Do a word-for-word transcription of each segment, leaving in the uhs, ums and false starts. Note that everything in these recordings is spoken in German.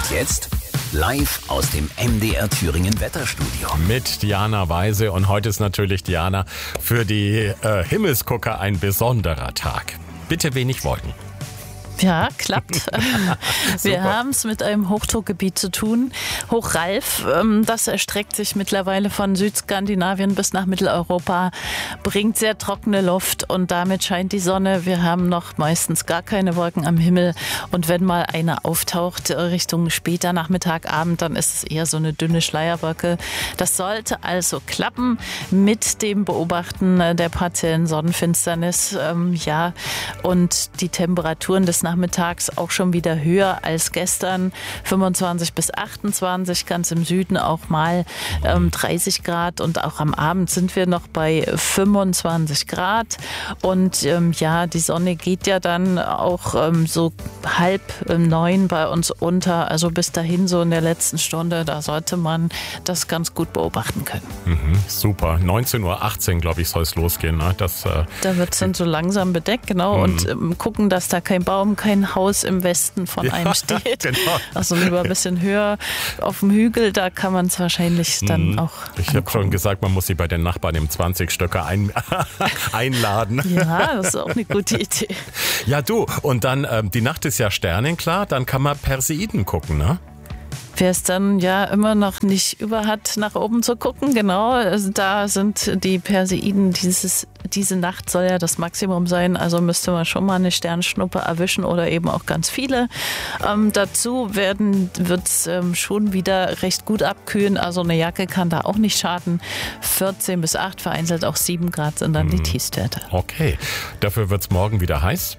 Und jetzt live aus dem M D R Thüringen Wetterstudio. Mit Diana Weise. Und heute ist natürlich, Diana, für die äh, Himmelsgucker ein besonderer Tag. Bitte wenig Wolken. Ja, klappt. Wir haben es mit einem Hochdruckgebiet zu tun. Hochralf, das erstreckt sich mittlerweile von Südskandinavien bis nach Mitteleuropa, bringt sehr trockene Luft und damit scheint die Sonne. Wir haben noch meistens gar keine Wolken am Himmel und wenn mal eine auftaucht Richtung später Nachmittag, Abend, dann ist es eher so eine dünne Schleierwolke. Das sollte also klappen mit dem Beobachten der partiellen Sonnenfinsternis. Ja, und die Temperaturen des Nachmittags auch schon wieder höher als gestern, fünfundzwanzig bis achtundzwanzig, ganz im Süden auch mal ähm, dreißig Grad und auch am Abend sind wir noch bei fünfundzwanzig Grad und ähm, ja, die Sonne geht ja dann auch ähm, so halb ähm, neun bei uns unter, also bis dahin so in der letzten Stunde, da sollte man das ganz gut beobachten können. Mhm, super, neunzehn Uhr achtzehn, glaube ich, soll es losgehen. Ne? Das, äh, da wird es dann so langsam bedeckt, genau, mhm. und ähm, gucken, dass da kein Baum, kein Haus im Westen von ja, einem steht. Genau. Also lieber ein bisschen höher auf dem Hügel, da kann man es wahrscheinlich dann mhm. auch Ich habe schon gesagt, man muss sie bei den Nachbarn im zwanzig-Stöcker ein, einladen. Ja, das ist auch eine gute Idee. Ja, du, und dann, ähm, die Nacht ist ja sternenklar, dann kann man Perseiden gucken, ne? Wer es dann ja immer noch nicht über hat, nach oben zu gucken, genau, also da sind die Perseiden, dieses, diese Nacht soll ja das Maximum sein, also müsste man schon mal eine Sternschnuppe erwischen oder eben auch ganz viele. Ähm, dazu wird es ähm, schon wieder recht gut abkühlen, also eine Jacke kann da auch nicht schaden. vierzehn bis acht, vereinzelt auch sieben Grad sind dann hm. die Tiefstwerte. Okay, dafür wird es morgen wieder heiß?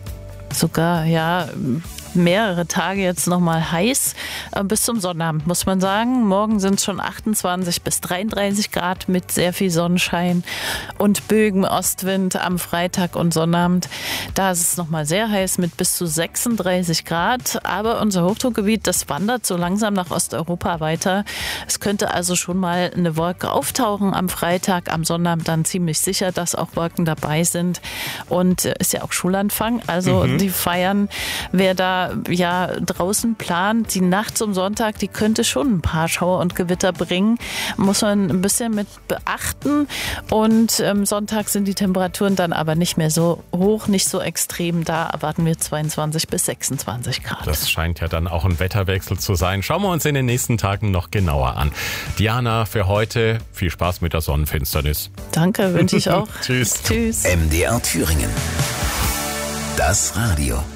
Sogar, ja, mehrere Tage jetzt nochmal heiß, bis zum Sonnabend muss man sagen. Morgen sind es schon achtundzwanzig bis dreiunddreißig Grad mit sehr viel Sonnenschein und Bögen, Ostwind am Freitag und Sonnabend. Da ist es nochmal sehr heiß mit bis zu sechsunddreißig Grad. Aber unser Hochdruckgebiet, das wandert so langsam nach Osteuropa weiter. Es könnte also schon mal eine Wolke auftauchen am Freitag, am Sonnabend dann ziemlich sicher, dass auch Wolken dabei sind. Und ist ja auch Schulanfang, also mhm. die feiern, wer da ja draußen plant, die Nacht zum Sonntag, die könnte schon ein paar Schauer und Gewitter bringen. Muss man ein bisschen mit beachten. Und ähm, Sonntag sind die Temperaturen dann aber nicht mehr so hoch, nicht so extrem. Da erwarten wir zweiundzwanzig bis sechsundzwanzig Grad. Das scheint ja dann auch ein Wetterwechsel zu sein. Schauen wir uns in den nächsten Tagen noch genauer an. Diana, für heute viel Spaß mit der Sonnenfinsternis. Danke, wünsche ich auch. Tschüss. Tschüss. M D R Thüringen. Das Radio.